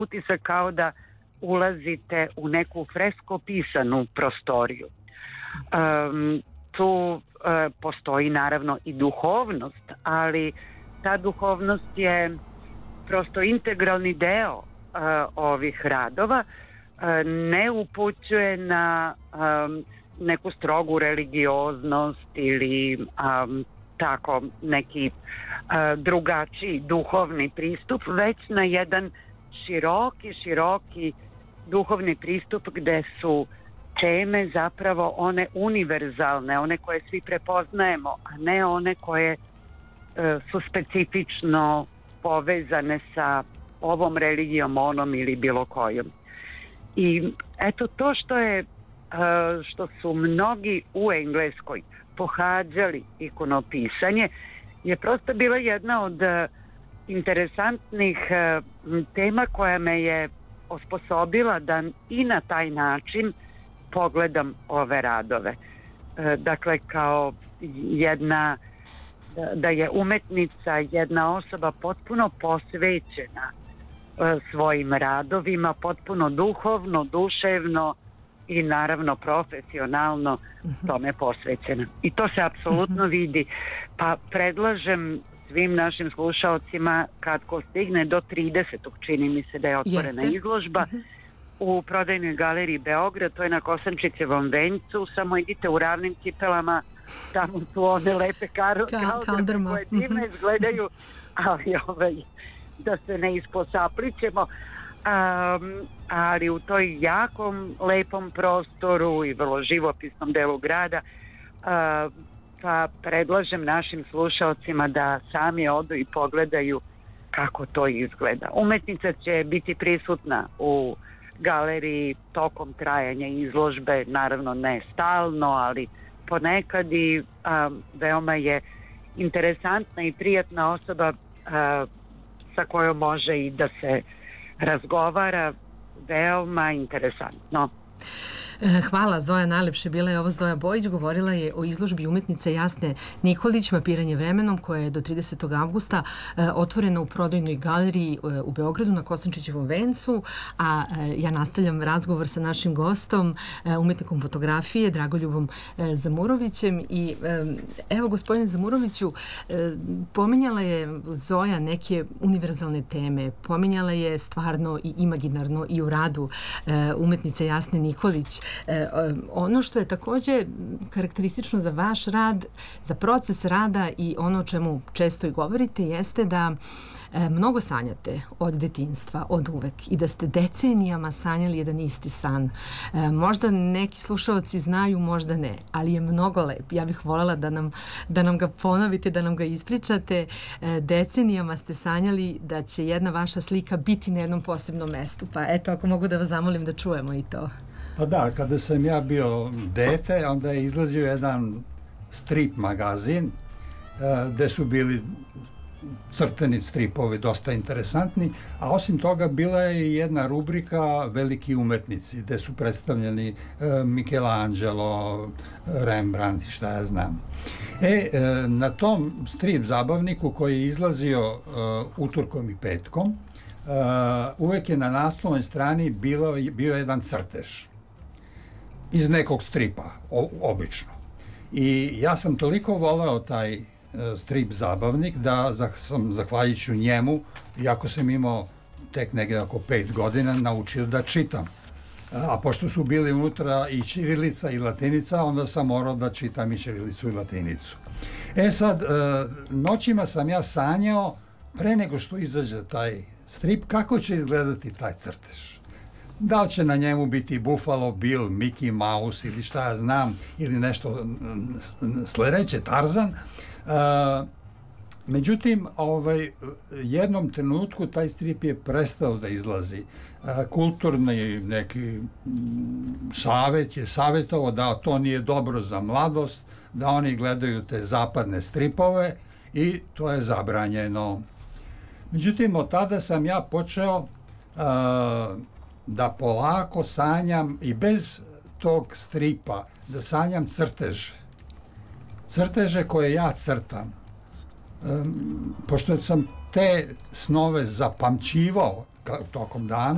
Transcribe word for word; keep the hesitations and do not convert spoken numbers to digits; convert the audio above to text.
utisak kao da ulazite u neku fresko pisanu prostoriju. Um, tu uh, postoji naravno i duhovnost, ali ta duhovnost je prosto integralni deo uh, ovih radova, uh, ne upućuje na um, neku strogu religioznost ili um, tako neki uh, drugačiji duhovni pristup, već na jedan široki, široki duhovni pristup gde su teme zapravo one univerzalne, one koje svi prepoznajemo, a ne one koje uh, su specifično povezane sa ovom religijom, onom ili bilo kojom. I eto to što je uh, što su mnogi u Engleskoj pohađali ikonopisanje je prosto bila jedna od uh, interesantnih uh, tema koja me je osposobila da i na taj način pogledam ove radove. Uh, dakle, kao jedna da, da je umetnica jedna osoba potpuno posvećena uh, svojim radovima, potpuno duhovno, duševno i naravno profesionalno tome posvećena. I to se apsolutno vidi. Pa predlažem svim našim slušaocima kad ko stigne do tridesetog čini mi se da je otvorena Jeste. izložba u prodajnoj galeriji Beograd, to je na Kosančićevom vencu, samo idite u ravnim cipelama, tamo su one lepe karo, Ka, kaldrme koje divno izgledaju, ali ovaj, da se ne isposaplićemo. Um, ali u toj jakom lepom prostoru i vrlo živopisnom delu grada uh, pa predlažem našim slušaocima da sami odu i pogledaju kako to izgleda. Umetnica će biti prisutna u galeriji tokom trajanja izložbe, naravno ne stalno, ali ponekad i um, veoma je interesantna i prijatna osoba uh, sa kojom može i da se razgovara, veoma interesantno. Hvala, Zoja, najlepše bila je ovo Zoja Bojić, govorila je o izložbi umetnice Jasne Nikolić, Mapiranje vremenom, koja je do tridesetog avgusta otvorena u prodajnoj galeriji u Beogradu na Kosančićevom vencu, a ja nastavljam razgovor sa našim gostom, umetnikom fotografije Dragoljubom Zamurovićem. I evo, gospodine Zamuroviću, pominjala je Zoja neke univerzalne teme, pominjala je stvarno i imaginarno i u radu umetnice Jasne Nikolić. E, ono što je također karakteristično za vaš rad, za proces rada i ono o čemu često i govorite jeste da e, mnogo sanjate od detinjstva, od uvek, i da ste decenijama sanjali jedan isti san. E, možda neki slušalci znaju, možda ne, ali je mnogo lep. Ja bih voljela da nam, da nam ga ponovite, da nam ga ispričate. E, decenijama ste sanjali da će jedna vaša slika biti na jednom posebnom mestu. Pa eto, ako mogu da vas zamolim da čujemo i to. Pa da, kada sam ja bio dete, onda je izlazio jedan strip magazin gde su bili crteni stripovi dosta interesantni, a osim toga bila je i jedna rubrika Veliki umetnici, gde su predstavljeni Michelangelo, Rembrandt i šta ja znam. E, na tom strip zabavniku koji je izlazio utorkom i petkom, uvek je na naslovnoj strani bilo, bio jedan crtež iz nekog stripa, o, obično. I ja sam toliko voleo taj e, strip zabavnik da za, sam, zahvaljujući njemu, iako sam imao tek negdje oko pet godina, naučio da čitam. A pošto su bili unutra i ćirilica i latinica, onda sam morao da čitam i ćirilicu i latinicu. E sad, e, noćima sam ja sanjao, pre nego što izađe taj strip, kako će izgledati taj crtež. Da li će na njemu biti Buffalo Bill, Mickey Mouse ili šta ja znam, ili nešto sledeće, Tarzan. Uh, međutim, ovaj, jednom trenutku taj strip je prestao da izlazi. Uh, kulturni neki savet je savjetovao da to nije dobro za mladost, da oni gledaju te zapadne stripove i to je zabranjeno. Međutim, od tada sam ja počeo uh, da polako sanjam i bez tog stripa, da sanjam crteže. Crteže koje ja crtam. Um, pošto sam te snove zapamćivao tokom dana,